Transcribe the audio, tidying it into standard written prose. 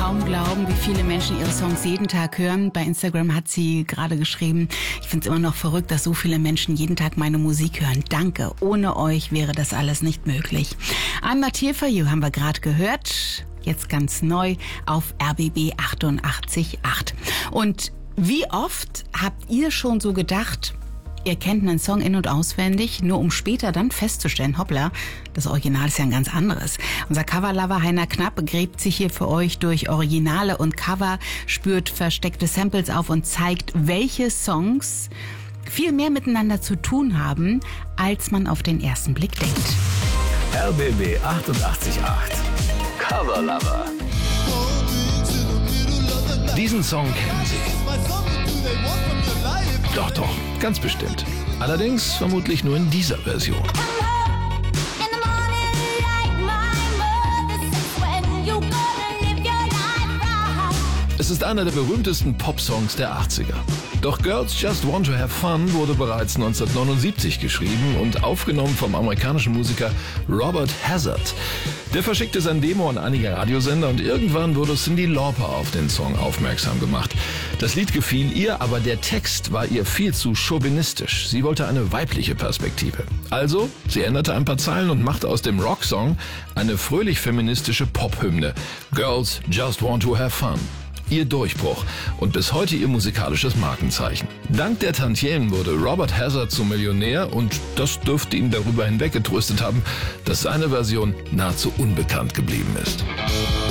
kaum glauben, wie viele Menschen ihre Songs jeden Tag hören. Bei Instagram hat sie gerade geschrieben, ich finde es immer noch verrückt, dass so viele Menschen jeden Tag meine Musik hören. Danke, ohne euch wäre das alles nicht möglich. I'm Not Here For You haben wir gerade gehört, jetzt ganz neu auf RBB 88.8. Und wie oft habt ihr schon so gedacht, ihr kennt einen Song in- und auswendig, nur um später dann festzustellen, hoppla, das Original ist ja ein ganz anderes. Unser Coverlover Heiner Knapp gräbt sich hier für euch durch Originale und Cover, spürt versteckte Samples auf und zeigt, welche Songs viel mehr miteinander zu tun haben, als man auf den ersten Blick denkt. RBB 88.8 Coverlover. Diesen Song kennen Sie. Doch, ganz bestimmt. Allerdings vermutlich nur in dieser Version. Es ist einer der berühmtesten Pop-Songs der 80er. Doch Girls Just Want to Have Fun wurde bereits 1979 geschrieben und aufgenommen vom amerikanischen Musiker Robert Hazard. Der verschickte sein Demo an einige Radiosender und irgendwann wurde Cyndi Lauper auf den Song aufmerksam gemacht. Das Lied gefiel ihr, aber der Text war ihr viel zu chauvinistisch. Sie wollte eine weibliche Perspektive. Also, sie änderte ein paar Zeilen und machte aus dem Rocksong eine fröhlich feministische Pop-Hymne. Girls Just Want to Have Fun. Ihr Durchbruch und bis heute ihr musikalisches Markenzeichen. Dank der Tantiemen wurde Robert Hazard zum Millionär und das dürfte ihn darüber hinweggetröstet haben, dass seine Version nahezu unbekannt geblieben ist.